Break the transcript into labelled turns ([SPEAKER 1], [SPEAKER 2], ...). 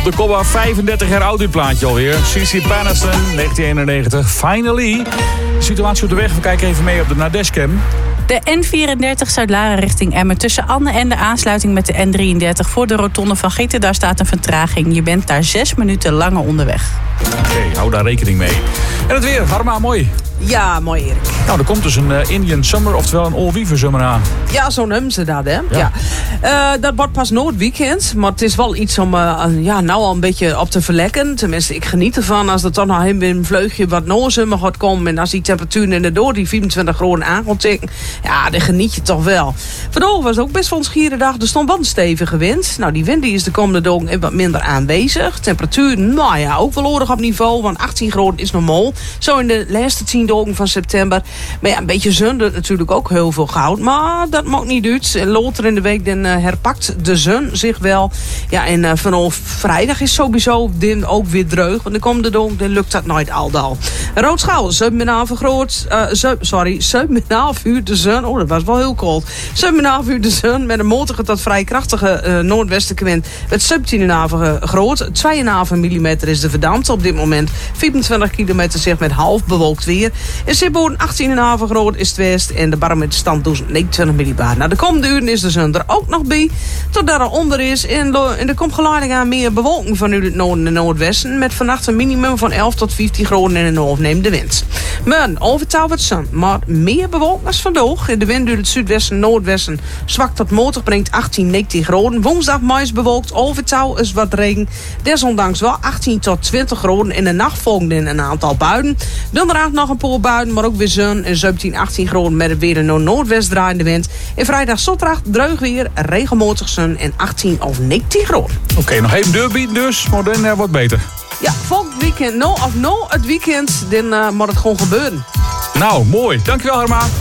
[SPEAKER 1] De Cobba 35 jaar oud dit plaatje alweer. CC Patterson, 1991. Finally. De situatie op de weg, we kijken even mee op de Nadeshcam.
[SPEAKER 2] De N34 Zuid-Laren richting Emmen. Tussen Anne en de aansluiting met de N33 voor de rotonde van Gieten. Daar staat een vertraging. Je bent daar 6 minuten langer onderweg.
[SPEAKER 1] Oké, hou daar rekening mee. En het weer, Harma, mooi.
[SPEAKER 3] Ja, mooi Erik.
[SPEAKER 1] Nou, er komt dus een Indian Summer, oftewel een all-weaver summer aan.
[SPEAKER 3] Ja, zo noemen ze dat, hè.
[SPEAKER 1] Ja.
[SPEAKER 3] Dat wordt pas nooit weekend. Maar het is wel iets om nou al een beetje op te verlekken. Tenminste, ik geniet ervan als er toch nog een vleugje wat noorzomer gaat komen. En als die temperatuur inderdaad die 24 graden aan gaat tikken. Ja, dan geniet je toch wel. Vandaag was het ook best wel een schiere dag. Er stond wel een stevige wind. Nou, die wind die is de komende dagen wat minder aanwezig. Temperatuur, nou ja, ook wel aardig op niveau. Want 18 graden is normaal. Zo in de laatste 10 dagen van september. Maar ja, een beetje zon doet natuurlijk ook heel veel goud. Maar dat maakt niet uit. Later in de week dan herpakt de zon zich wel. Ja, en vanaf vrijdag is sowieso din ook weer dreug. Want de komende dag dan lukt dat nooit al. Roodschouw, 7,5 groot. 7,5 uur de zon. Oh, dat was wel heel koud. 7,5 uur de zon met een matige tot vrij krachtige noordwestenwind. Met 17,5 groot. 2,5 mm is de verdampt op dit moment. 24 kilometer zeg met half bewolkt weer. In Sibboorn 18,5 groot is het west. En de barometerstand doet 29 millibar. Nou, de komende uren is de zon er ook nog bij. Totdat er onder is. En er komt geleidelijk aan meer bewolking vanuit het noorden en noordwesten. Met vannacht een minimum van 11 tot 15 graden en een noord neemt de wind. Maar overtal wat zon. Maar meer bewolking als vandaag. De wind uit het zuidwesten en noordwesten zwak tot matig brengt 18, 19 graden. Woensdag meest bewolkt. Overtal is wat regen. Desondanks wel 18 tot 20 graden. In de nacht volgden een aantal buien. Donderdag nog een paar buien, maar ook weer zon en 17, 18 graden met weer een noordwest draaiende wind. En vrijdag, zondag dreug weer, regelmatig zon en 18 of 19 graden.
[SPEAKER 1] Oké, nog even deurbieden dus, maar dan wordt beter.
[SPEAKER 3] Ja, volgend weekend, het weekend, dan moet het gewoon gebeuren.
[SPEAKER 1] Nou, mooi. Dankjewel, Harma.